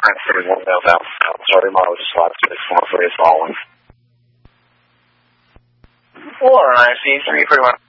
Current city 1 miles out. Sorry, mileage slot 613 is falling. 4 IC 3 pretty much.